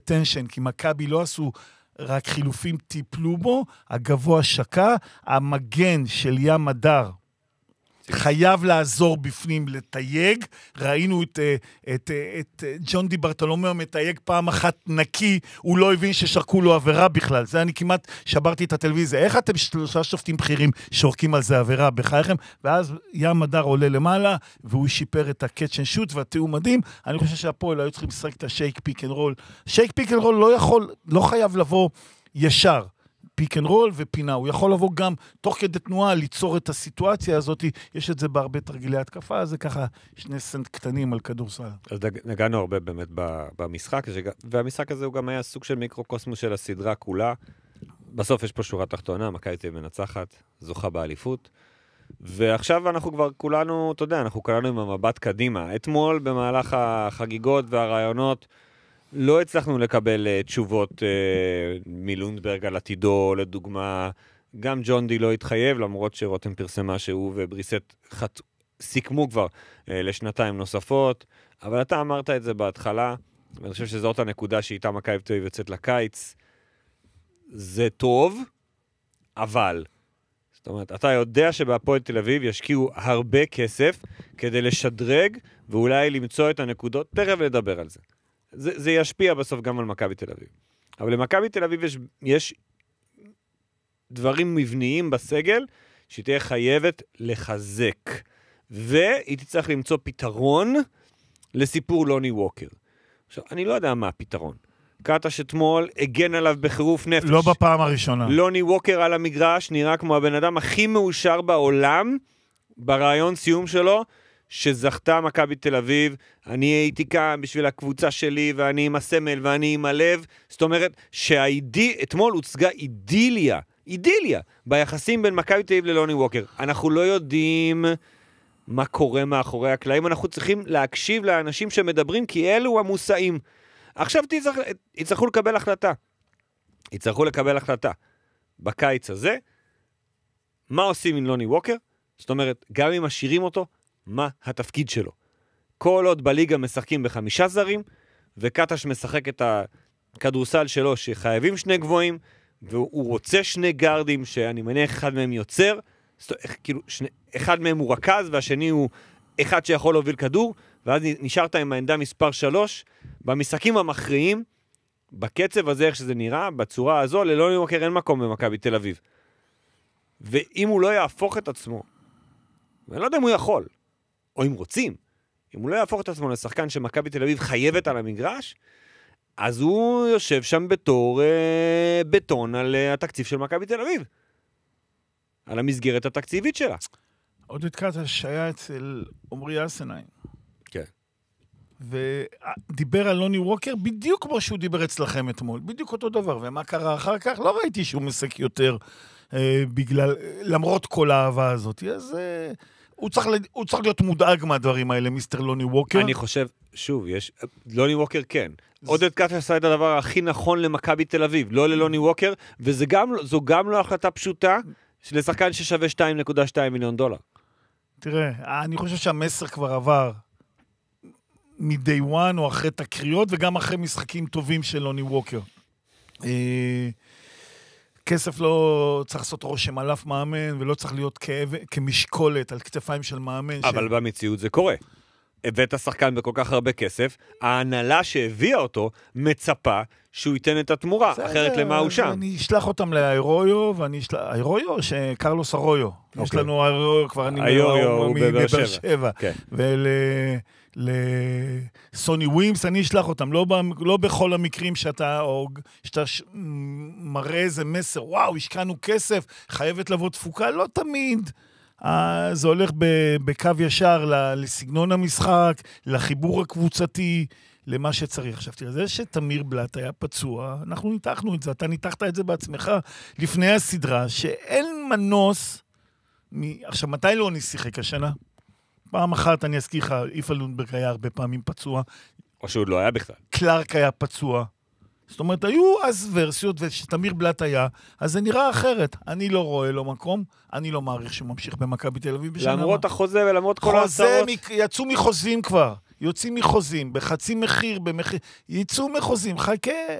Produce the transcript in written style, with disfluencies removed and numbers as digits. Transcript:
אטנשן, כי מכבי לא עשו רק חילופים, טיפלו בו, הגבוה שקע, המגן של ים הדר, חייב לעזור בפנים לתייג, ראינו את ג'ון די ברטולומיאו מתייג פעם אחת נקי, הוא לא הבין ששרקו לו עבירה בכלל, זה אני כמעט שברתי את הטלוויזיה, איך אתם 3 שופטים בכירים שורקים על זה עבירה בחייכם, ואז ים הדר עולה למעלה, והוא שיפר את הקאץ' אנד שוט, והתיאום מדהים, אני חושב שהפועל היו צריכים לשחק את השייק פיק אנד רול, שייק פיק אנד רול לא חייב לבוא ישר, פיק אנד רול ופינה, הוא יכול לבוא גם תוך כדי תנועה ליצור את הסיטואציה הזאת, יש את זה בהרבה תרגילי התקפה, זה ככה 2 סנט קטנים על כדורסל. אז נגענו הרבה באמת במשחק, והמשחק הזה הוא גם היה סוג של מיקרוקוסמוס של הסדרה כולה, בסוף יש פה שורה תחתונה, מכבי תל אביב מנצחת, זוכה באליפות, ועכשיו אנחנו כבר כולנו, אתה יודע, אנחנו כולנו עם המבט קדימה, אתמול במהלך החגיגות והרעיונות, לא הצלחנו לקבל תשובות מלונדברג על עתידו, לדוגמה, גם ג'ון די לא התחייב, למרות שרותם פרסמה שהוא ובריסט סיכמו כבר לשנתיים נוספות, אבל אתה אמרת את זה בהתחלה, ואני חושב שזאת הנקודה שאיתה מכבי תל אביב יוצאת לקיץ, זה טוב, אבל, זאת אומרת, אתה יודע שבהפועל תל אביב ישקיעו הרבה כסף כדי לשדרג, ואולי למצוא את הנקודות, תכף לדבר על זה. זה ישפיע בסוף גם על מכבי תל אביב. אבל למכבי תל אביב יש דברים מבניים בסגל שהיא תהיה חייבת לחזק. והיא תצטרך למצוא פתרון לסיפור לוני ווקר. עכשיו, אני לא יודע מה הפתרון. קטש אתמול הגן עליו בחירוף נפש. לא בפעם הראשונה. לוני ווקר על המגרש נראה כמו הבן אדם הכי מאושר בעולם ברעיון סיום שלו, שזכתה מכבי תל אביב, אני הייתי כאן בשביל הקבוצה שלי, ואני עם הסמל, ואני עם הלב, זאת אומרת, אתמול הוצגה אידיליה, ביחסים בין מכבי תל אביב ללוני ווקר. אנחנו לא יודעים מה קורה מאחורי הקלעים, אנחנו צריכים להקשיב לאנשים שמדברים, כי אלו המושאים. עכשיו יצטרכו לקבל החלטה. בקיץ הזה, מה עושים עם לוני ווקר? זאת אומרת, גם אם משאירים אותו, מה התפקיד שלו. כל עוד בליגה משחקים ב5 זרים, וקטש משחק את הכדורסל שלו שחייבים 2 גבוהים, והוא רוצה 2 גארדים שאני מניח אחד מהם יוצר, כאילו אחד מהם הוא רכז, והשני הוא אחד שיכול להוביל כדור, ואז נשארת עם העמדה מספר 3, במשחקים המכריעים, בקצב הזה איך שזה נראה, בצורה הזו, ללוני ווקר אין מקום במכבי תל אביב. ואם הוא לא יהפוך את עצמו, ואני לא יודע אם הוא יכול, או אם רוצים, אם הוא לא יהפוך את עצמו לשחקן שמכבי תל אביב חייבת על המגרש, אז הוא יושב שם בתור בטון על התקציב של מכבי תל אביב. על המסגרת התקציבית שלה. עודד קטש היה אצל עומרי אסנהיים. כן. ודיבר על לוני ווקר בדיוק כמו שהוא דיבר אצלכם אתמול. בדיוק אותו דבר. ומה קרה אחר כך? לא ראיתי שהוא מסק יותר למרות כל האהבה הזאת. אז הוא צריך להיות מודאג מהדברים האלה, מיסטר לוני ווקר. אני חושב, שוב, לוני ווקר כן. עודד קטש עשה את הדבר הכי נכון למכבי תל אביב, לא ללוני ווקר, וזו גם לא החלטה פשוטה, לשחקן ששווה $2.2 מיליון. תראה, אני חושב שהמסר כבר עבר מ-day one או אחרי תקריות, וגם אחרי משחקים טובים של לוני ווקר. כסף לא צריך לעשות רושם על אף מאמן, ולא צריך להיות כמשקולת על כתפיים של מאמן. אבל במציאות זה קורה. הבאת השחקן בכל כך הרבה כסף, ההנהלה שהביאה אותו מצפה שהוא ייתן את התמורה, אחרת למה הוא שם. אני אשלח אותם לאירויו, האירויו שקרלוס ארויו. יש לנו האירויו כבר, אני מבאר שבע. ולסוני ווימס אני אשלח אותם, לא בכל המקרים שאתה מראה איזה מסר, וואו, השקענו כסף, חייבת לבוא תפוקה, לא תמיד. זה הולך בקו ישר לסגנון המשחק, לחיבור הקבוצתי, למה שצריך. עכשיו תראה, זה שתמיר בלט היה פצוע, אנחנו ניתחנו את זה, אתה ניתחת את זה בעצמך לפני הסדרה, שאין מנוס, עכשיו מתי לא נשיחק השנה? פעם אחת אני אזכיר לך, איפה לונדברג היה הרבה פעמים פצוע. או שהוא לא היה בכלל. קלארק היה פצוע. זאת אומרת, היו אז ורסיות, ושתמיר בלט היה, אז זה נראה אחרת. אני לא רואה לו מקום, אני לא מעריך שהוא ממשיך במכבי תל אביב בשנה. למרות החוזה ולמרות כל ההצעות. יצאו מחוזים כבר, יוצאים מחוזים, בחצי מחיר, יצאו מחוזים, חכה.